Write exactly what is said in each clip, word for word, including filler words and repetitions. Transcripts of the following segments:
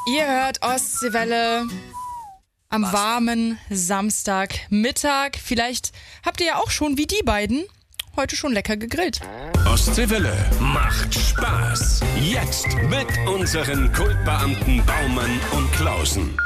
Ihr hört Ostseewelle am Was? warmen Samstagmittag. Vielleicht habt ihr ja auch schon, wie die beiden, heute schon lecker gegrillt. Ostseewelle macht Spaß. Jetzt mit unseren Kultbeamten Baumann und Klausen.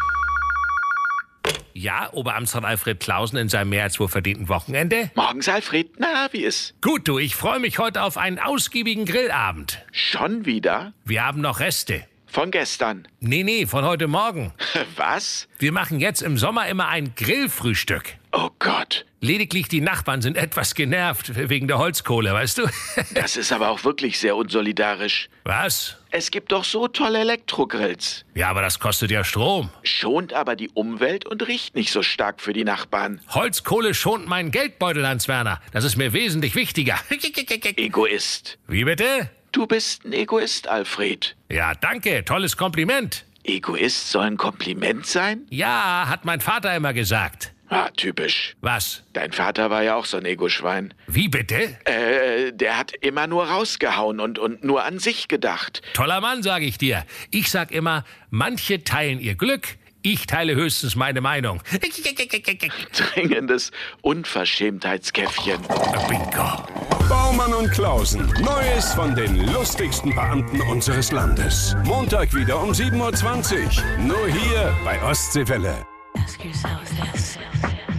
Ja, Oberamtsrat Alfred Klausen in seinem mehr als wohlverdienten Wochenende? Morgens, Alfred. Na, wie ist? Gut, du, ich freue mich heute auf einen ausgiebigen Grillabend. Schon wieder? Wir haben noch Reste. Von gestern. Nee, nee, von heute Morgen. Was? Wir machen jetzt im Sommer immer ein Grillfrühstück. Oh Gott. Lediglich die Nachbarn sind etwas genervt wegen der Holzkohle, weißt du? Das ist aber auch wirklich sehr unsolidarisch. Was? Es gibt doch so tolle Elektrogrills. Ja, aber das kostet ja Strom. Schont aber die Umwelt und riecht nicht so stark für die Nachbarn. Holzkohle schont meinen Geldbeutel, Hans Werner. Das ist mir wesentlich wichtiger. Egoist. Wie bitte? Du bist ein Egoist, Alfred. Ja, danke. Tolles Kompliment. Egoist soll ein Kompliment sein? Ja, hat mein Vater immer gesagt. Ah, typisch. Was? Dein Vater war ja auch so ein Egoschwein. Wie bitte? Äh, der hat immer nur rausgehauen und, und nur an sich gedacht. Toller Mann, sage ich dir. Ich sag immer, manche teilen ihr Glück, ich teile höchstens meine Meinung. Dringendes Unverschämtheitskäffchen. Bingo. Baumann und Klausen. Neues von den lustigsten Beamten unseres Landes. Montag wieder um sieben Uhr zwanzig. Nur hier bei Ostseewelle. Ask yourself